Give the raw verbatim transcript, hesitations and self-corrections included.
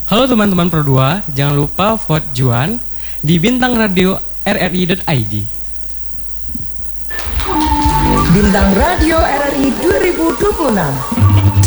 Halo teman-teman Pro dua, jangan lupa vote Juan di bintang radio r r i dot i d. Bintang Radio R R I dua ribu dua puluh enam.